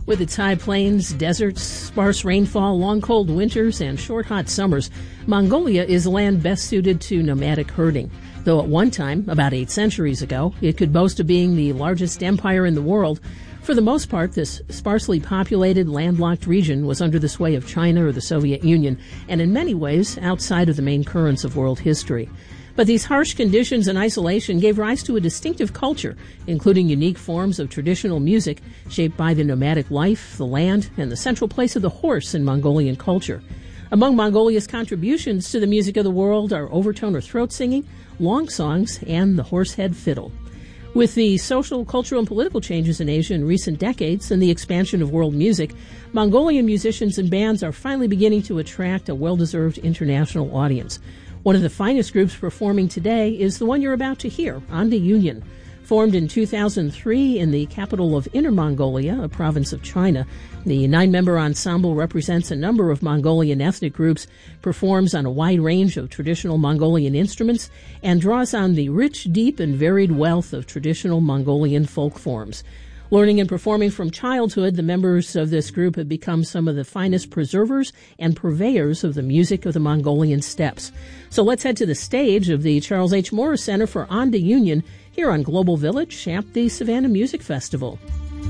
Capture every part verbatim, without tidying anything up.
With its high plains, deserts, sparse rainfall, long cold winters, and short hot summers, Mongolia is a land best suited to nomadic herding. Though at one time, about eight centuries ago, it could boast of being the largest empire in the world, for the most part, this sparsely populated, landlocked region was under the sway of China or the Soviet Union, and in many ways outside of the main currents of world history. But these harsh conditions and isolation gave rise to a distinctive culture, including unique forms of traditional music shaped by the nomadic life, the land, and the central place of the horse in Mongolian culture. Among Mongolia's contributions to the music of the world are overtone or throat singing, long songs, and the horsehead fiddle. With the social, cultural, and political changes in Asia in recent decades and the expansion of world music, Mongolian musicians and bands are finally beginning to attract a well-deserved international audience. One of the finest groups performing today is the one you're about to hear, Anda Union. Formed in two thousand three in the capital of Inner Mongolia, a province of China, the nine-member ensemble represents a number of Mongolian ethnic groups, performs on a wide range of traditional Mongolian instruments, and draws on the rich, deep, and varied wealth of traditional Mongolian folk forms. Learning and performing from childhood, the members of this group have become some of the finest preservers and purveyors of the music of the Mongolian steppes. So let's head to the stage of the Charles H. Morris Center for Anda Union here on Global Village at the Savannah Music Festival.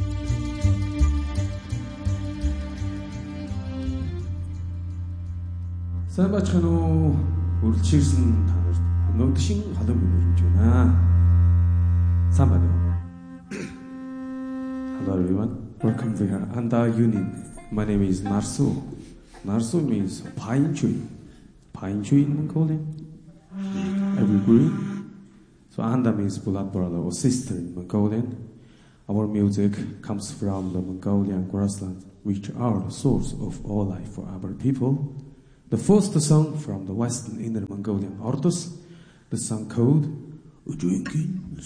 Сайн бачхан уу үргэлжлүүлсэн та нарт өнөөдрийн халуун өнөрмж байна. Сайн байна уу? Hello everyone. Welcome to Anda Union. My name is Narsu. Narsu means pine tree. Pine tree in Mongolian. Evergreen. So Anda means blood brother or sister in Mongolian. Our music comes from the Mongolian grasslands, which are the source of all life for our people. The first song from the western Inner Mongolian Ordos, the song called Ujunkin